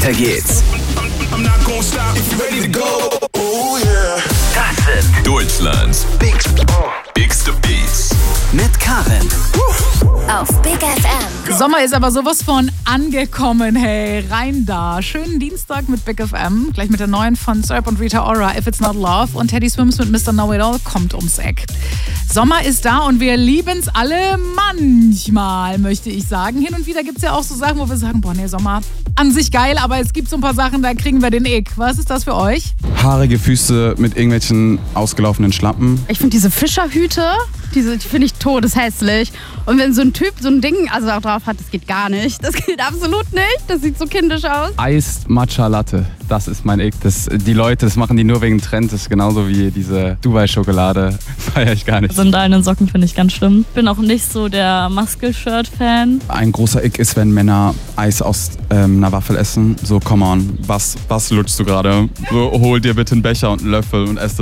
Weiter geht's. Das sind Deutschlands Bigste Beats. mit Karin. Auf Big FM. Sommer ist aber sowas von angekommen, hey, rein da. Schönen Dienstag mit Big FM, gleich mit der neuen von Serp und Rita Ora, If It's Not Love, und Teddy Swims mit Mr. Know It All kommt ums Eck. Sommer ist da und wir lieben's alle manchmal, möchte ich sagen. Hin und wieder gibt's ja auch so Sachen, wo wir sagen, boah, nee, Sommer an sich geil, aber es gibt so ein paar Sachen, da kriegen wir den Ick. Was ist das für euch? Haarige Füße mit irgendwelchen ausgelaufenen Schlappen. Ich finde diese Fischerhüte, die finde ich todeshässlich. Und wenn so ein Typ so ein Ding auch drauf hat, das geht gar nicht. Das geht absolut nicht. Das sieht so kindisch aus. Eis Matcha Latte, das ist mein Ick. Die Leute, das machen die nur wegen Trend. Das ist genauso wie diese Dubai-Schokolade. Feiere ich gar nicht. Sandalen und Socken finde ich ganz schlimm. Bin auch nicht so der Muscle-Shirt-Fan. Ein großer Ick ist, wenn Männer Eis aus einer Waffel essen. So, come on, was lutschst du gerade? So, hol dir bitte einen Becher und einen Löffel und ess